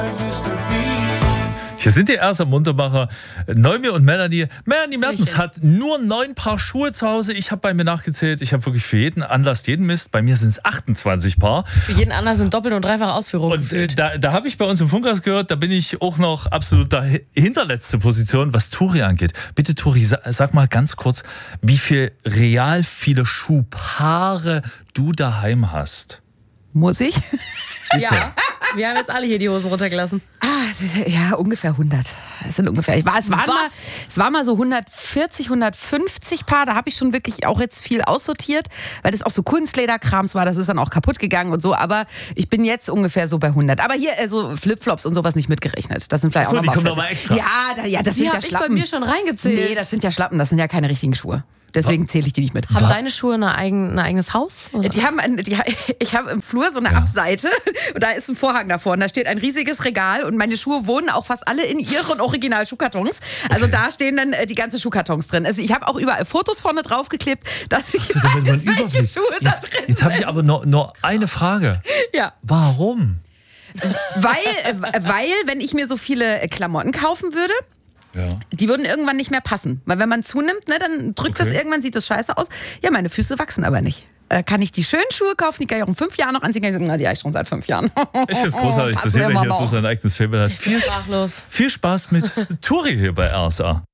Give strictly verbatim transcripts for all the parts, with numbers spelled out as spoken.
Hier sind die Erster Muntermacher, Noemi und Melanie. Melanie Mertens hat nur neun Paar Schuhe zu Hause. Ich habe bei mir nachgezählt. Ich habe wirklich für jeden Anlass jeden Mist. Bei mir sind es achtundzwanzig Paar. Für jeden Anlass sind doppelt und dreifache Ausführungen. Und gefühlt. da, da habe ich bei uns im Funkhaus gehört, da bin ich auch noch absolut da hinterletzte Position, was Turi angeht. Bitte Turi, sag, sag mal ganz kurz, wie viel real viele Schuhpaare du daheim hast. Muss ich? Ja, wir haben jetzt alle hier die Hosen runtergelassen. Ah, ja, ungefähr hundert. Es sind ungefähr. Ich war, es, waren Was? mal, es war mal so hundertvierzig, hundertfünfzig Paar. Da habe ich schon wirklich auch jetzt viel aussortiert, weil das auch so Kunstlederkrams war. Das ist dann auch kaputt gegangen und so. Aber ich bin jetzt ungefähr so bei hundert. Aber hier also Flipflops und sowas nicht mitgerechnet. Das sind vielleicht Ach so, auch die noch mal kommen noch mal extra. Ja, da, ja, das Die sind ja habe ich bei Schlappen. mir schon reingezählt. Nee, das sind ja Schlappen. Das sind ja keine richtigen Schuhe. Deswegen zähle ich die nicht mit. Haben deine Schuhe eine eigen, ein eigenes Haus? Oder? Die haben ein, die, ich habe im Flur so eine Ja. Abseite und da ist ein Vorhang davor und da steht ein riesiges Regal und meine Schuhe wohnen auch fast alle in ihren Original-Schuhkartons. Also Okay. da stehen dann äh, die ganzen Schuhkartons drin. Also ich habe auch überall Fotos vorne draufgeklebt, dass ich So, damit man weiß, welche Überblick. Schuhe da Jetzt, drin jetzt habe ich sind. aber nur, nur eine Frage. Ja, Warum? weil, äh, weil, wenn ich mir so viele äh, Klamotten kaufen würde, Ja. die würden irgendwann nicht mehr passen. Weil wenn man zunimmt, ne, dann drückt Okay. das irgendwann, sieht das scheiße aus. Ja, meine Füße wachsen aber nicht. Äh, kann ich die schönen Schuhe kaufen, die kann ich auch in fünf Jahren noch anziehen. Kann ich sagen, na, die habe ich schon seit fünf Jahren. Ich finde es großartig, dass Passen wir jeder immer hier so auf. sein eigenes Faible hat. Viel, Sprachlos. viel Spaß mit Turi hier bei R S A.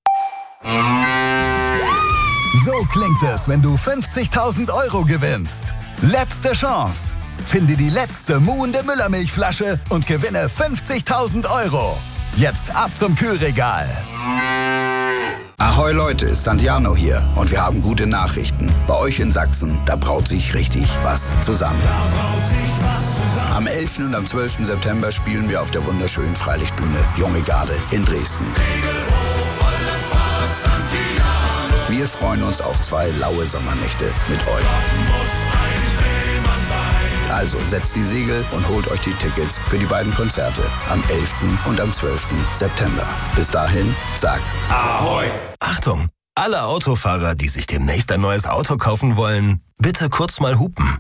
So klingt es, wenn du fünfzigtausend Euro gewinnst. Letzte Chance. Finde die letzte muhende Müllermilchflasche und gewinne fünfzigtausend Euro. Jetzt ab zum Kühlregal. Ahoi Leute, Santiano hier und wir haben gute Nachrichten. Bei euch in Sachsen, da braut sich richtig was zusammen. Am elften und am zwölften September spielen wir auf der wunderschönen Freilichtbühne Junge Garde in Dresden. Wir freuen uns auf zwei laue Sommernächte mit euch. Also setzt die Segel und holt euch die Tickets für die beiden Konzerte am elften und am zwölften September. Bis dahin, sag Achtung! Alle Autofahrer, die sich demnächst ein neues Auto kaufen wollen, bitte kurz mal hupen.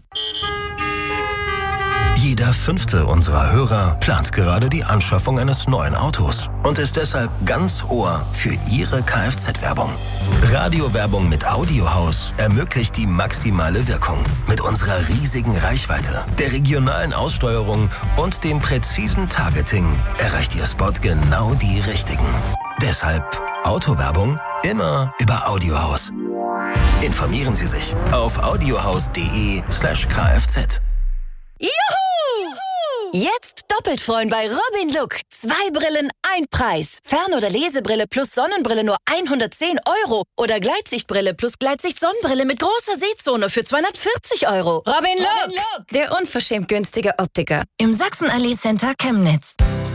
Jeder fünfte unserer Hörer plant gerade die Anschaffung eines neuen Autos und ist deshalb ganz Ohr für Ihre Kfz-Werbung. Radiowerbung mit Audiohaus ermöglicht die maximale Wirkung. Mit unserer riesigen Reichweite, der regionalen Aussteuerung und dem präzisen Targeting erreicht Ihr Spot genau die Richtigen. Deshalb Autowerbung immer über Audiohaus. Informieren Sie sich auf audiohaus.de slash kfz. Juhu! Jetzt doppelt freuen bei Robin Look. Zwei Brillen, ein Preis. Fern- oder Lesebrille plus Sonnenbrille nur hundertzehn Euro. Oder Gleitsichtbrille plus Gleitsicht-Sonnenbrille mit großer Sehzone für zweihundertvierzig Euro. Robin Look, der unverschämt günstige Optiker im Sachsenallee Center Chemnitz.